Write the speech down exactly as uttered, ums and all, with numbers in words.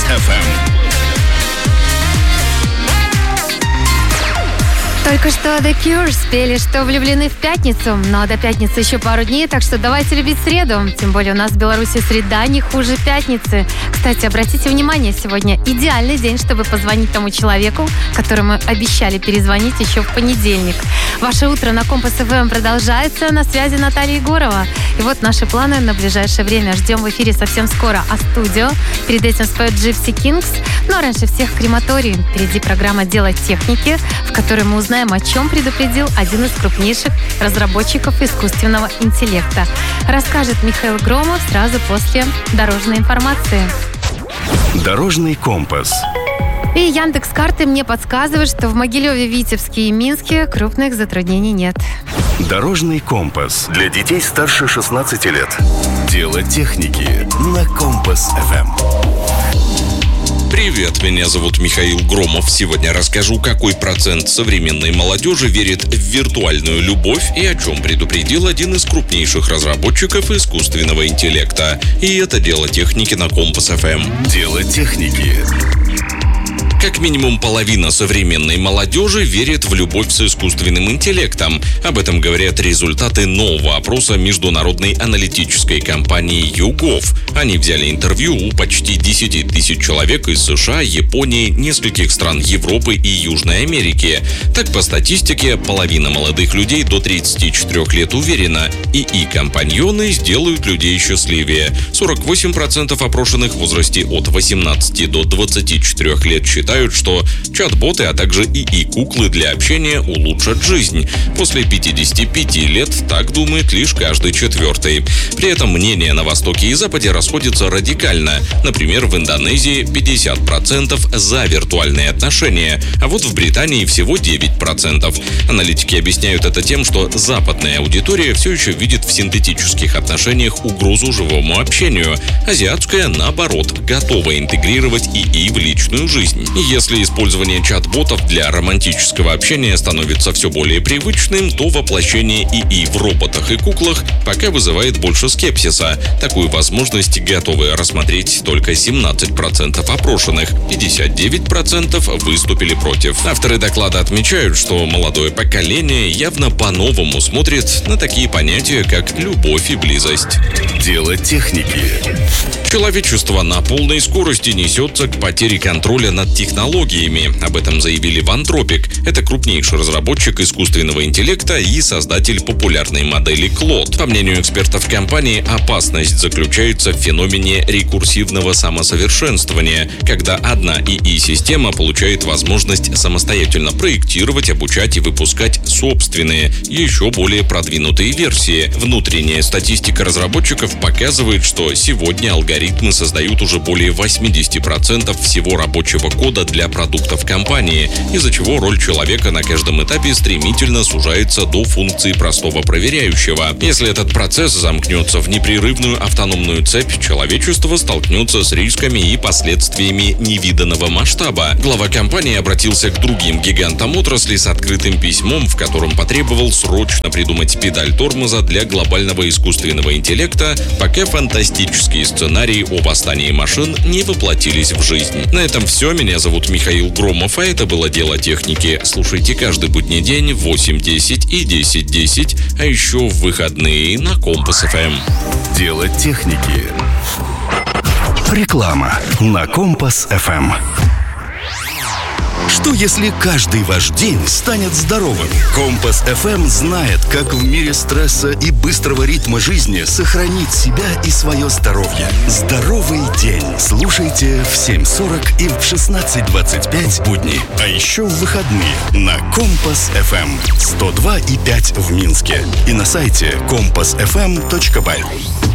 эф эм. Только что The Cure спели, что влюблены в пятницу, но до пятницы еще пару дней, так что давайте любить среду. Тем более у нас в Беларуси среда не хуже пятницы. Кстати, обратите внимание, сегодня идеальный день, чтобы позвонить тому человеку, которому обещали перезвонить еще в понедельник. Ваше утро на Компас эф эм продолжается. На связи Наталья Егорова. И вот наши планы на ближайшее время. Ждем в эфире совсем скоро А-студио. Перед этим споет Gypsy Kings. Ну а раньше всех крематорий. Впереди программа «Дело техники», в которой мы узнаем, о чем предупредил один из крупнейших разработчиков искусственного интеллекта. Расскажет Михаил Громов сразу после дорожной информации. Дорожный компас. И Яндекс.Карты мне подсказывают, что в Могилеве, Витебске и Минске крупных затруднений нет. Дорожный компас для детей старше шестнадцати лет. Дело техники на Компас эф эм. Привет, меня зовут Михаил Громов. Сегодня расскажу, какой процент современной молодежи верит в виртуальную любовь и о чем предупредил один из крупнейших разработчиков искусственного интеллекта. И это дело техники на Компас эф эм. Дело техники. Как минимум половина современной молодежи верит в любовь с искусственным интеллектом. Об этом говорят результаты нового опроса международной аналитической компании YouGov. Они взяли интервью у почти десяти тысяч человек из США, Японии, нескольких стран Европы и Южной Америки. Так, по статистике, половина молодых людей до тридцати четырёх лет уверена, ИИ-компаньоны сделают людей счастливее. сорок восемь процентов опрошенных в возрасте от восемнадцати до двадцати четырёх лет считают, что чат-боты, а также ИИ-куклы для общения улучшат жизнь. После пятидесяти пяти лет так думает лишь каждый четвертый. При этом мнения на Востоке и Западе расходятся радикально. Например, в Индонезии пятьдесят процентов за виртуальные отношения, а вот в Британии всего девять процентов. Аналитики объясняют это тем, что западная аудитория все еще видит в синтетических отношениях угрозу живому общению. Азиатская, наоборот, готова интегрировать ИИ в личную жизнь. Если использование чат-ботов для романтического общения становится все более привычным, то воплощение ИИ в роботах и куклах пока вызывает больше скепсиса. Такую возможность готовы рассмотреть только семнадцать процентов опрошенных, пятьдесят девять процентов выступили против. Авторы доклада отмечают, что молодое поколение явно по-новому смотрит на такие понятия, как любовь и близость. Дело техники. Человечество на полной скорости несется к потере контроля над технологиями. Об этом заявили в Anthropic. Это крупнейший разработчик искусственного интеллекта и создатель популярной модели Клод. По мнению экспертов компании, опасность заключается в феномене рекурсивного самосовершенствования, когда одна ИИ-система получает возможность самостоятельно проектировать, обучать и выпускать собственные, еще более продвинутые версии. Внутренняя статистика разработчиков показывает, что сегодня алгоритмы создают уже более восемьдесят процентов всего рабочего кода для продуктов компании, из-за чего роль человека на каждом этапе стремительно сужается до функции простого проверяющего. Если этот процесс замкнется в непрерывную автономную цепь, человечество столкнется с рисками и последствиями невиданного масштаба. Глава компании обратился к другим гигантам отрасли с открытым письмом, в котором потребовал срочно придумать педаль тормоза для глобального искусственного интеллекта, пока фантастические сценарии о восстании машин не воплотились в жизнь. На этом все. Меня зовут Михаил Громов, а это было «Дело техники». Слушайте каждый будний день в восемь десять и десять десять, а еще в выходные на Компас эф эм. Дело техники. Реклама на Компас эф эм. Что если каждый ваш день станет здоровым? Компас эф эм знает, как в мире стресса и быстрого ритма жизни сохранить себя и свое здоровье. Здоровый день. Слушайте в семь сорок и в шестнадцать двадцать пять будни. А еще в выходные на Компас эф эм сто два и пять в Минске и на сайте компас эф эм точка бай.